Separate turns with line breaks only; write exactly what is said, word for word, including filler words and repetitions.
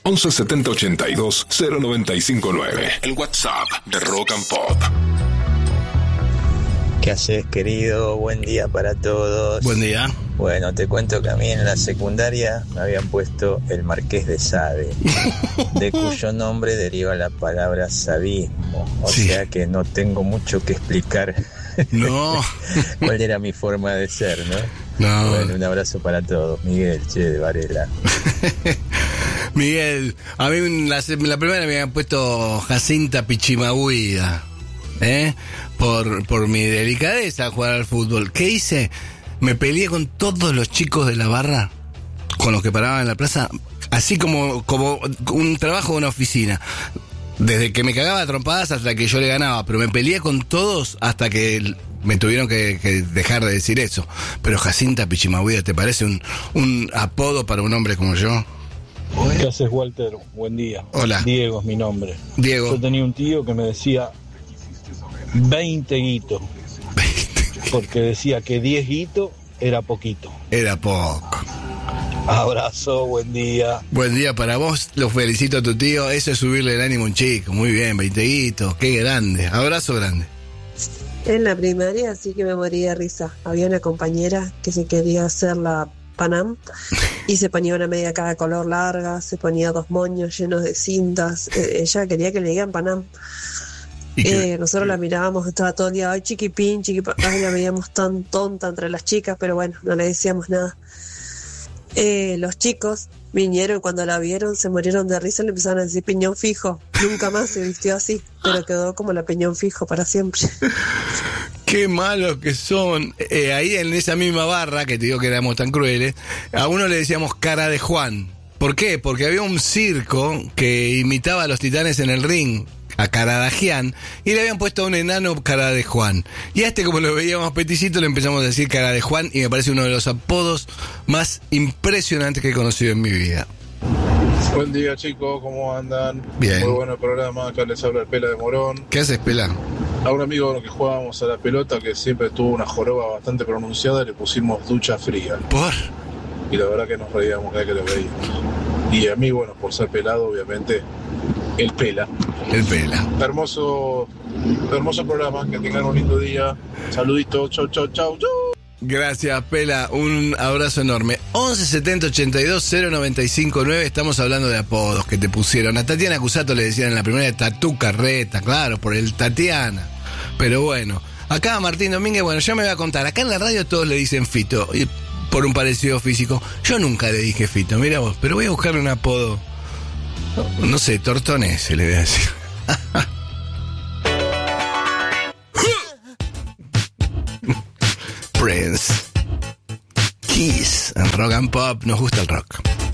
once setenta ochenta y dos cero noventa y cinco nueve. El WhatsApp de Rock and Pop.
¿Qué haces, querido? Buen día para todos.
Buen día.
Bueno, te cuento que a mí en la secundaria me habían puesto el Marqués de Sade, de cuyo nombre deriva la palabra sadismo. O sí. sea que no tengo mucho que explicar.
No.
¿Cuál era mi forma de ser, no?
No.
Bueno, un abrazo para todos. Miguel, che, de Varela.
Miguel, a mí la, la primera me habían puesto Jacinta Pichimahuida, ¿eh? Por, por mi delicadeza a jugar al fútbol. ¿Qué hice? Me peleé con todos los chicos de la barra, con los que paraban en la plaza, así como, como un trabajo de una oficina. Desde que me cagaba a trompadas hasta que yo le ganaba, pero me peleé con todos hasta que me tuvieron que, que dejar de decir eso. Pero Jacinta Pichimahuida, ¿te parece un, un apodo para un hombre como yo?
¿Qué haces, Walter? Buen día.
Hola.
Diego es mi nombre.
Diego.
Yo tenía un tío que me decía veinte guitos. Porque decía que diez guitos era poquito.
Era poco.
Abrazo, buen día.
Buen día para vos, los felicito a tu tío. Eso es subirle el ánimo a un chico. Muy bien, veinte guitos, qué grande. Abrazo grande.
En la primaria sí que me moría de risa. Había una compañera que se quería hacer la Panam y se ponía una media cada color larga, se ponía dos moños llenos de cintas. Eh, ella quería que le digan Panam. Eh, nosotros la mirábamos, estaba todo el día, ay, chiquipín, chiquipín, ay, la veíamos tan tonta entre las chicas, pero bueno, no le decíamos nada. Eh, los chicos vinieron, cuando la vieron, se murieron de risa, le empezaron a decir piñón fijo. Nunca más se vistió así, pero quedó como la piñón fijo para siempre.
Qué malos que son. Eh, ahí en esa misma barra, que te digo que éramos tan crueles, a uno le decíamos cara de Juan. ¿Por qué? Porque había un circo que imitaba a los Titanes en el ring, a Caradagian, y le habían puesto a un enano cara de Juan. Y a este, como lo veíamos peticito, le empezamos a decir cara de Juan, y me parece uno de los apodos más impresionantes que he conocido en mi vida.
Buen día, chicos, ¿cómo andan?
Bien.
Muy bueno el programa, acá les habla el Pela de Morón.
¿Qué haces, Pela?
A un amigo con el que jugábamos a la pelota, que siempre tuvo una joroba bastante pronunciada, le pusimos ducha fría.
¿Por?
Y la verdad que nos reíamos cada vez que lo veíamos. Y a mí, bueno, por ser pelado, obviamente, el Pela.
El Pela.
Hermoso, hermoso programa, que tengan un lindo día. Saluditos, chau, chau, chau, chau.
Gracias, Pela, un abrazo enorme. once setenta ochenta y dos cero noventa y cinco nueve. Estamos hablando de apodos que te pusieron. A Tatiana Cusato le decían en la primera Tatú Carreta, claro, por el Tatiana. Pero bueno, acá Martín Domínguez, bueno, ya me voy a contar. Acá en la radio todos le dicen Fito, y por un parecido físico. Yo nunca le dije Fito, mira vos, pero voy a buscarle un apodo. No, no sé, Tortonés se le voy a decir. Prince. Kiss en Rock and Pop. Nos gusta el rock.